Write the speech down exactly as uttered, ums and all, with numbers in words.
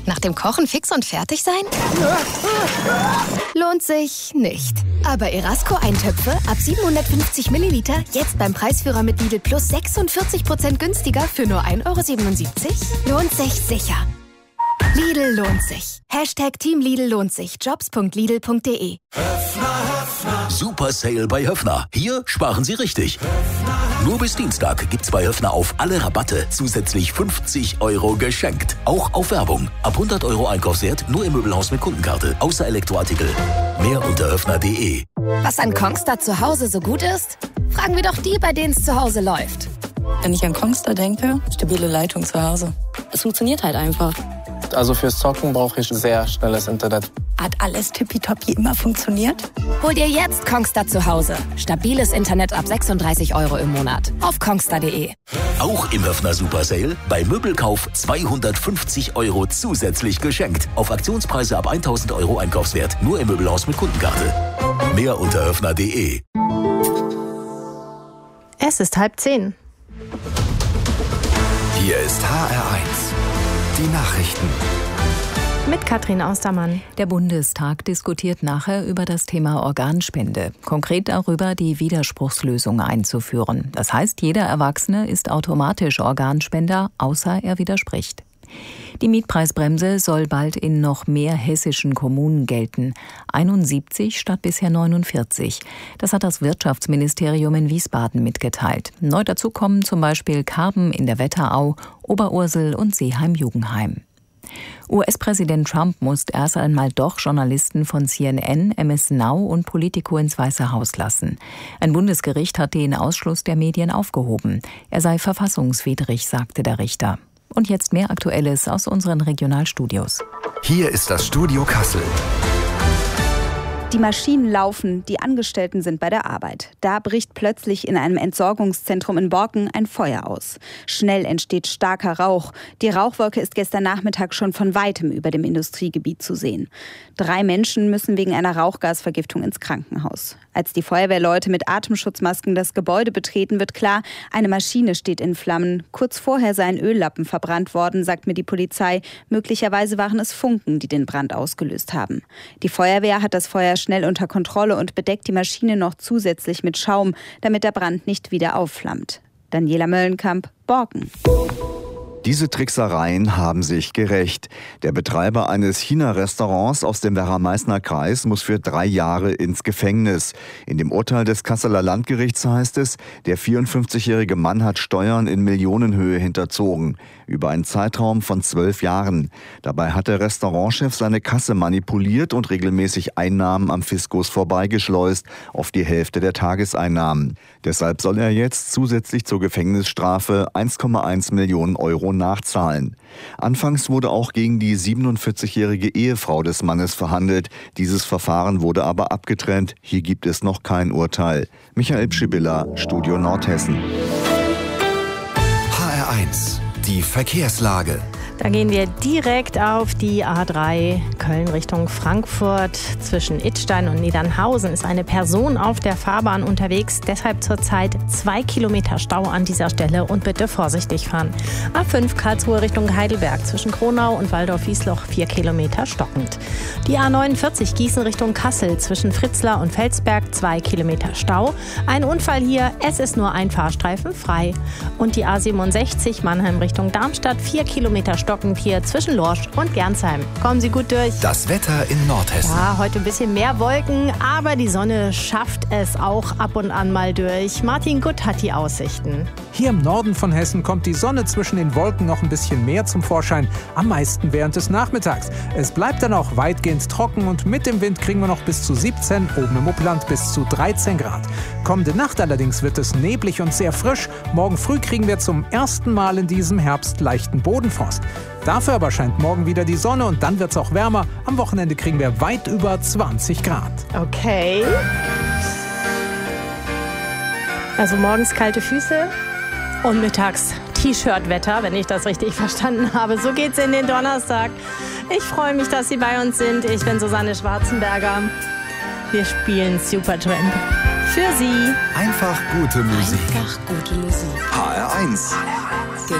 Nach dem Kochen fix und fertig sein? Lohnt sich nicht. Aber Erasco-Eintöpfe ab siebenhundertfünfzig Milliliter jetzt beim Preisführer mit Lidl Plus sechsundvierzig Prozent günstiger für nur ein Euro siebenundsiebzig? Lohnt sich sicher. Lidl lohnt sich. Hashtag Team Lidl lohnt sich. Jobs punkt lidl punkt de. Super Sale bei Höffner. Hier sparen Sie richtig. Nur bis Dienstag gibt's bei Höffner auf alle Rabatte zusätzlich fünfzig Euro geschenkt. Auch auf Werbung. Ab hundert Euro Einkaufswert nur im Möbelhaus mit Kundenkarte. Außer Elektroartikel. Mehr unter höffner punkt de. Was an Kongstar zu Hause so gut ist? Fragen wir doch die, bei denen es zu Hause läuft. Wenn ich an Kongstar denke, stabile Leitung zu Hause. Es funktioniert halt einfach. Also fürs Zocken brauche ich sehr schnelles Internet. Hat alles tippitoppi immer funktioniert? Hol dir jetzt Kongstar zu Hause. Stabiles Internet ab sechsunddreißig Euro im Monat. Auf kongstar punkt de. Auch im Höffner Super Sale. Bei Möbelkauf zweihundertfünfzig Euro zusätzlich geschenkt. Auf Aktionspreise ab tausend Euro Einkaufswert. Nur im Möbelhaus mit Kundenkarte. Mehr unter höffner punkt de. Es ist halb zehn. Hier ist H R eins. Die Nachrichten. Mit Katrin Austermann. Der Bundestag diskutiert nachher über das Thema Organspende. Konkret darüber, die Widerspruchslösung einzuführen. Das heißt, jeder Erwachsene ist automatisch Organspender, außer er widerspricht. Die Mietpreisbremse soll bald in noch mehr hessischen Kommunen gelten. einundsiebzig statt bisher neunundvierzig. Das hat das Wirtschaftsministerium in Wiesbaden mitgeteilt. Neu dazu kommen zum Beispiel Karben in der Wetterau, Oberursel und Seeheim-Jugendheim. U S-Präsident Trump muss erst einmal doch Journalisten von C N N, M S Now und Politico ins Weiße Haus lassen. Ein Bundesgericht hat den Ausschluss der Medien aufgehoben. Er sei verfassungswidrig, sagte der Richter. Und jetzt mehr Aktuelles aus unseren Regionalstudios. Hier ist das Studio Kassel. Die Maschinen laufen, die Angestellten sind bei der Arbeit. Da bricht plötzlich in einem Entsorgungszentrum in Borken ein Feuer aus. Schnell entsteht starker Rauch. Die Rauchwolke ist gestern Nachmittag schon von weitem über dem Industriegebiet zu sehen. Drei Menschen müssen wegen einer Rauchgasvergiftung ins Krankenhaus. Als die Feuerwehrleute mit Atemschutzmasken das Gebäude betreten, wird klar, eine Maschine steht in Flammen. Kurz vorher sei ein Öllappen verbrannt worden, sagt mir die Polizei. Möglicherweise waren es Funken, die den Brand ausgelöst haben. Die Feuerwehr hat das Feuer schnell unter Kontrolle und bedeckt die Maschine noch zusätzlich mit Schaum, damit der Brand nicht wieder aufflammt. Daniela Möllenkamp, Borken. Diese Tricksereien haben sich gerächt. Der Betreiber eines China-Restaurants aus dem Werra-Meißner Kreis muss für drei Jahre ins Gefängnis. In dem Urteil des Kasseler Landgerichts heißt es, der vierundfünfzigjährige Mann hat Steuern in Millionenhöhe hinterzogen. Über einen Zeitraum von zwölf Jahren. Dabei hat der Restaurantchef seine Kasse manipuliert und regelmäßig Einnahmen am Fiskus vorbeigeschleust, auf die Hälfte der Tageseinnahmen. Deshalb soll er jetzt zusätzlich zur Gefängnisstrafe eins Komma eins Millionen Euro nachzahlen. Anfangs wurde auch gegen die siebenundvierzigjährige Ehefrau des Mannes verhandelt. Dieses Verfahren wurde aber abgetrennt. Hier gibt es noch kein Urteil. Michael Pschibilla, Studio Nordhessen. H R eins. Die Verkehrslage. Da gehen wir direkt auf die A drei Köln Richtung Frankfurt. Zwischen Idstein und Niedernhausen ist eine Person auf der Fahrbahn unterwegs. Deshalb zurzeit zwei Kilometer Stau an dieser Stelle und bitte vorsichtig fahren. A fünf Karlsruhe Richtung Heidelberg. Zwischen Kronau und Waldorf-Wiesloch vier Kilometer stockend. Die A neunundvierzig Gießen Richtung Kassel. Zwischen Fritzlar und Felsberg zwei Kilometer Stau. Ein Unfall hier. Es ist nur ein Fahrstreifen frei. Und die A siebenundsechzig Mannheim Richtung Darmstadt. vier Kilometer stockend hier zwischen Lorsch und Gernsheim. Kommen Sie gut durch. Das Wetter in Nordhessen. Ja, heute ein bisschen mehr Wolken, aber die Sonne schafft es auch ab und an mal durch. Martin Gutt hat die Aussichten. Hier im Norden von Hessen kommt die Sonne zwischen den Wolken noch ein bisschen mehr zum Vorschein, am meisten während des Nachmittags. Es bleibt dann auch weitgehend trocken und mit dem Wind kriegen wir noch bis zu siebzehn, oben im Upland bis zu dreizehn Grad. Kommende Nacht allerdings wird es neblig und sehr frisch. Morgen früh kriegen wir zum ersten Mal in diesem Herbst leichten Bodenfrost. Dafür aber scheint morgen wieder die Sonne und dann wird es auch wärmer. Am Wochenende kriegen wir weit über zwanzig Grad. Okay. Also morgens kalte Füße und mittags T-Shirt-Wetter, wenn ich das richtig verstanden habe. So geht's in den Donnerstag. Ich freue mich, dass Sie bei uns sind. Ich bin Susanne Schwarzenberger. Wir spielen Supertramp. Für Sie. Einfach gute Musik. Einfach gute Musik. H R eins.